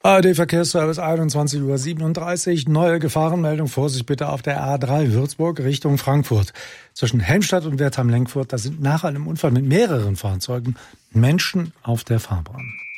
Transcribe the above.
ARD Verkehrsservice 21:37 Uhr. Neue Gefahrenmeldung. Vorsicht bitte auf der A3 Würzburg Richtung Frankfurt. Zwischen Helmstadt und Wertheim-Lenkfurt, da sind nach einem Unfall mit mehreren Fahrzeugen Menschen auf der Fahrbahn.